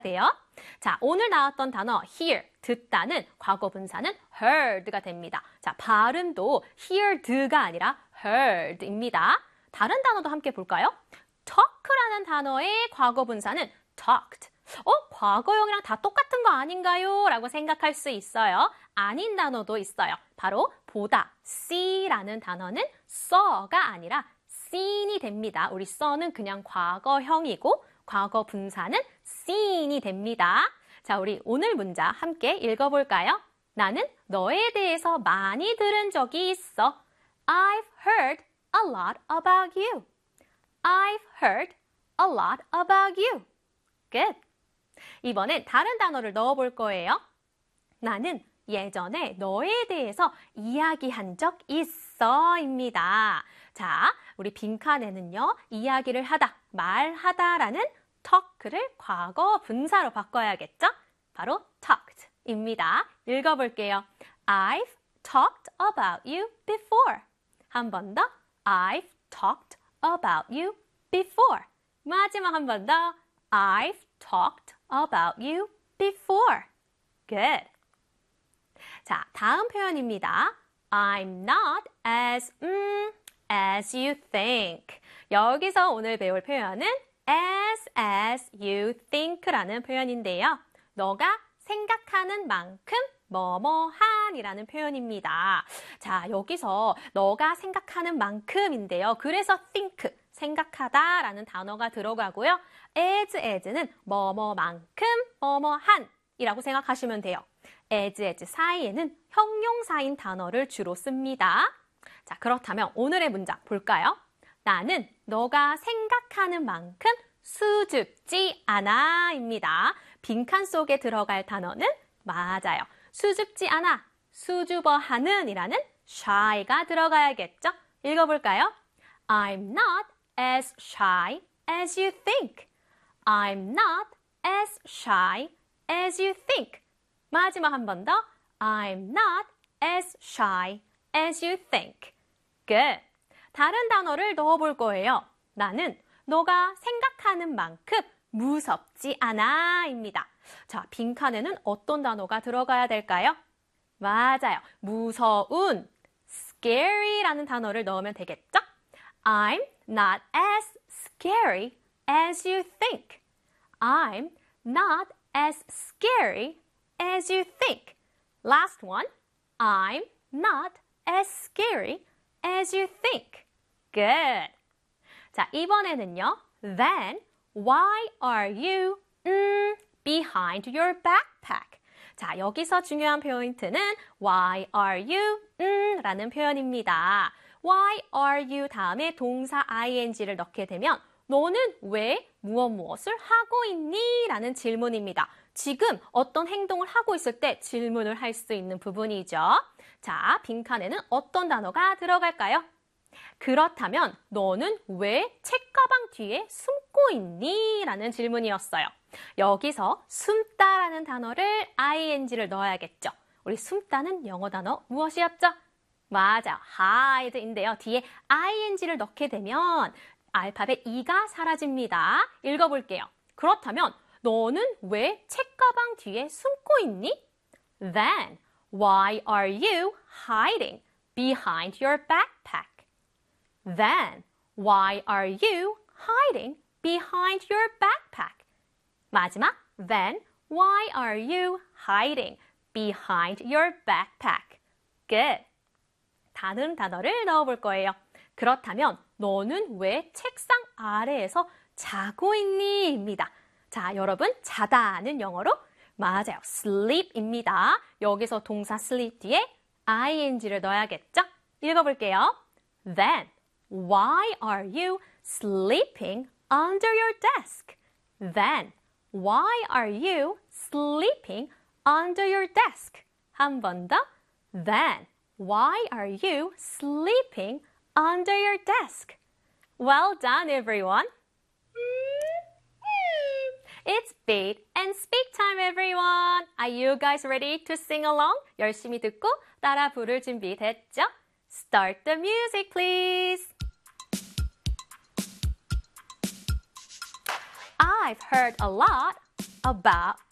돼요. 자, 오늘 나왔던 단어 hear, 듣다는 과거 분사는 heard가 됩니다. 자, 발음도 heard가 아니라 heard입니다. 다른 단어도 함께 볼까요? talk라는 단어의 과거 분사는 talked. 과거형이랑 다 똑같은 거 아닌가요? 라고 생각할 수 있어요. 아닌 단어도 있어요. 바로 보다, see라는 단어는 saw가 아니라 seen이 됩니다. 우리 saw는 그냥 과거형이고 과거 분사는 seen이 됩니다. 자, 우리 오늘 문자 함께 읽어볼까요? 나는 너에 대해서 많이 들은 적이 있어. I've heard a lot about you. I've heard a lot about you. Good. 이번엔 다른 단어를 넣어볼 거예요. 나는 예전에 너에 대해서 이야기한 적 있어입니다. 자, 우리 빈칸에는요, 이야기를 하다, 말하다라는 talk를 과거 분사로 바꿔야겠죠? 바로 talked입니다. 읽어볼게요. I've talked about you before. 한 번 더. I've talked about you before. 마지막 한 번 더. I've talked about you before. Good. 자, 다음 표현입니다. I'm not as you think. 여기서 오늘 배울 표현은 as you think라는 표현인데요. 너가 생각하는 만큼 뭐뭐한이라는 표현입니다. 자, 여기서 너가 생각하는 만큼인데요. 그래서 think, 생각하다라는 단어가 들어가고요. as는 뭐뭐만큼 뭐뭐한이라고 생각하시면 돼요. as 사이에는 형용사인 단어를 주로 씁니다. 자, 그렇다면 오늘의 문장 볼까요? 나는 너가 생각하는 만큼 수줍지 않아입니다. 빈칸 속에 들어갈 단어는 맞아요. 수줍지 않아, 수줍어하는 이라는 shy가 들어가야겠죠? 읽어볼까요? I'm not as shy as you think. I'm not as shy as you think. 마지막 한 번 더. I'm not as shy as you think. Good. 다른 단어를 넣어볼 거예요. 나는 너가 생각하는 만큼 무섭지 않아입니다. 자, 빈칸에는 어떤 단어가 들어가야 될까요? 맞아요. 무서운, scary라는 단어를 넣으면 되겠죠? I'm not as scary as you think. I'm not as scary as you think. Last one. I'm not as scary as you think. Good. 자, 이번에는요. Then, why are you behind your backpack? 자, 여기서 중요한 포인트는 why are you 라는 표현입니다. Why are you 다음에 동사 ing를 넣게 되면 너는 왜 무엇을 하고 있니? 라는 질문입니다. 지금 어떤 행동을 하고 있을 때 질문을 할 수 있는 부분이죠. 자, 빈칸에는 어떤 단어가 들어갈까요? 그렇다면 너는 왜 책가방 뒤에 숨고 있니? 라는 질문이었어요. 여기서 숨다라는 단어를 ing를 넣어야겠죠. 우리 숨다는 영어 단어 무엇이었죠? 맞아, hide인데요. 뒤에 ing를 넣게 되면 알파벳 E가 사라집니다. 읽어볼게요. 그렇다면 너는 왜 책가방 뒤에 숨고 있니? Then, why are you hiding behind your backpack? Then, why are you hiding behind your backpack? 마지막, then, why are you hiding behind your backpack? Good. 다른 단어를 넣어볼 거예요. 그렇다면 너는 왜 책상 아래에서 자고 있니? 입니다. 자, 여러분, 자다는 영어로 맞아요. sleep입니다. 여기서 동사 sleep 뒤에 ing를 넣어야겠죠? 읽어볼게요. Then, why are you sleeping under your desk? Then, why are you sleeping under your desk? 한 번 더. Then, why are you sleeping under your desk? Well done, everyone. It's beat and speak time, everyone. Are you guys ready to sing along? 열심히 듣고 따라 부를 준비 됐죠? Start the music, please. I've heard a lot about